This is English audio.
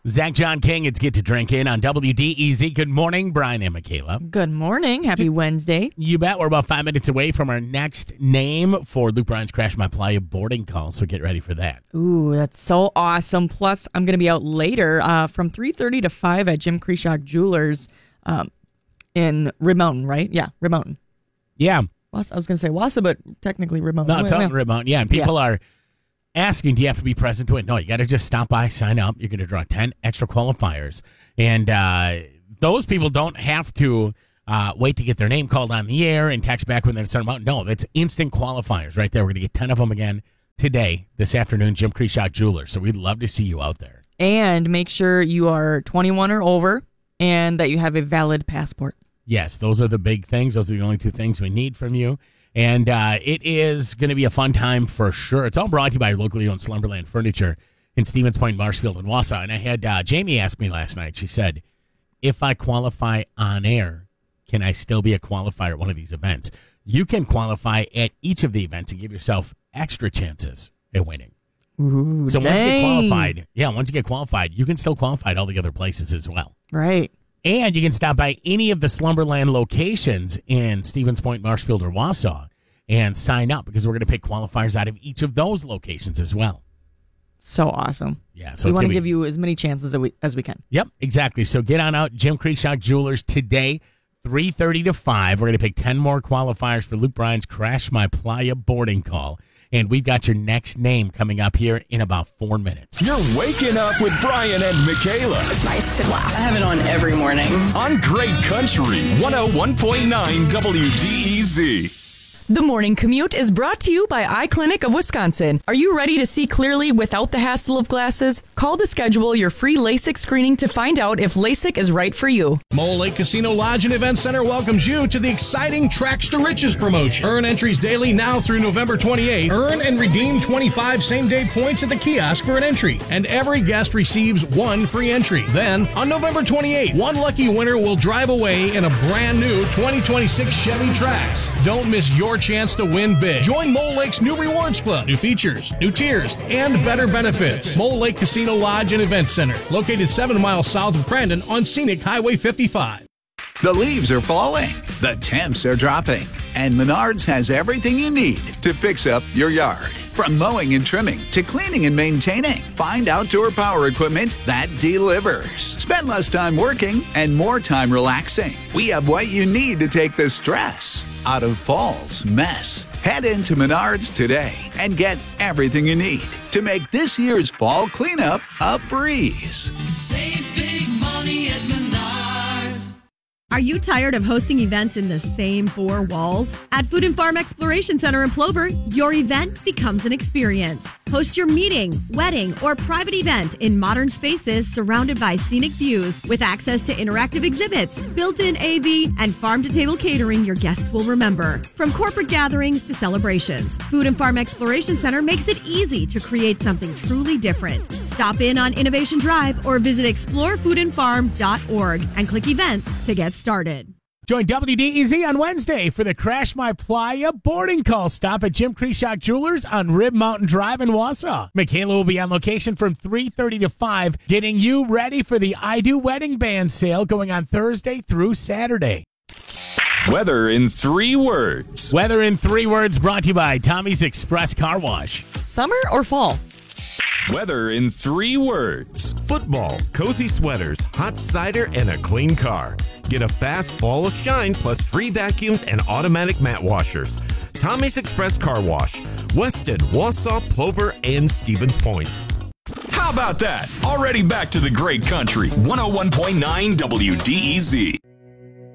Zach John King, it's Get to Drink In on WDEZ. Good morning, Brian and Michaela. Good morning. Happy Wednesday. You bet. We're about 5 minutes away from our next name for Luke Bryan's Crash My Playa boarding call, so get ready for that. Ooh, that's so awesome. Plus, I'm going to be out later from 3:30 to 5 at Jim Krishock Jewelers in Rib Mountain, right? Yeah, Rib Mountain. Yeah. I was going to say Wassa, but technically Rib Mountain. No, it's out in Rib Mountain. Yeah, and people are asking, do you have to be present to it? No, you got to just stop by, sign up. You're going to draw 10 extra qualifiers. And those people don't have to wait to get their name called on the air and text back when they start them out. No, it's instant qualifiers right there. We're going to get 10 of them again today, this afternoon, Jim Krishock Jewelers. So we'd love to see you out there. And make sure you are 21 or over and that you have a valid passport. Yes, those are the big things. Those are the only two things we need from you. And it is going to be a fun time for sure. It's all brought to you by locally owned Slumberland Furniture in Stevens Point, Marshfield, and Wausau. And I had Jamie ask me last night. She said, if I qualify on air, can I still be a qualifier at one of these events? You can qualify at each of the events and give yourself extra chances at winning. Ooh, so once you get qualified, you can still qualify at all the other places as well. Right. And you can stop by any of the Slumberland locations in Stevens Point, Marshfield, or Wausau and sign up because we're going to pick qualifiers out of each of those locations as well. So awesome. Yeah. So we want to give you as many chances as we can. Yep, exactly. So get on out, Jim Krishock Jewelers today, 3:30 to 5. We're going to pick 10 more qualifiers for Luke Bryan's Crash My Playa boarding call. And we've got your next name coming up here in about 4 minutes. You're waking up with Brian and Michaela. It's nice to laugh. I have it on every morning. On Great Country, 101.9 WDEZ. The morning commute is brought to you by Eye Clinic of Wisconsin. Are you ready to see clearly without the hassle of glasses? Call to schedule your free LASIK screening to find out if LASIK is right for you. Mole Lake Casino Lodge and Event Center welcomes you to the exciting Tracks to Riches promotion. Earn entries daily now through November 28th. Earn and redeem 25 same-day points at the kiosk for an entry, and every guest receives one free entry. Then, on November 28th, one lucky winner will drive away in a brand new 2026 Chevy Trax. Don't miss your chance to win big. Join Mole Lake's new Rewards Club, new features, new tiers, and better benefits. Mole Lake Casino Lodge and Event Center, located 7 miles south of Crandon on Scenic Highway 55. The leaves are falling, the temps are dropping, and Menards has everything you need to fix up your yard. From mowing and trimming to cleaning and maintaining, find outdoor power equipment that delivers. Spend less time working and more time relaxing. We have what you need to take the stress out of fall's mess. Head into Menards today and get everything you need to make this year's fall cleanup a breeze. Save big money at Menards. Are you tired of hosting events in the same four walls? At Food and Farm Exploration Center in Plover, your event becomes an experience. Host your meeting, wedding, or private event in modern spaces surrounded by scenic views with access to interactive exhibits, built-in AV, and farm-to-table catering your guests will remember. From corporate gatherings to celebrations, Food and Farm Exploration Center makes it easy to create something truly different. Stop in on Innovation Drive or visit explorefoodandfarm.org and click events to get started. Join WDEZ on Wednesday for the Crash My Playa boarding call stop at Jim Krishock Jewelers on Rib Mountain Drive in Wausau. Michaela will be on location from 3:30 to 5, getting you ready for the I Do Wedding Band sale going on Thursday through Saturday. Weather in 3 words. Weather in 3 words brought to you by Tommy's Express Car Wash. Summer or fall? Weather in 3 words. Football, cozy sweaters, hot cider, and a clean car. Get a fast fall shine plus free vacuums and automatic mat washers. Tommy's Express Car Wash. Weston, Wausau, Plover, and Stevens Point. How about that? Already back to the Great Country. 101.9 WDEZ.